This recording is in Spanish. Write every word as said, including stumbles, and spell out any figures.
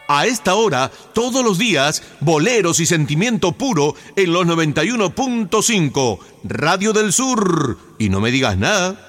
A esta hora, todos los días, boleros y sentimiento puro en los noventa y uno punto cinco, Radio del Sur. Y no me digas nada.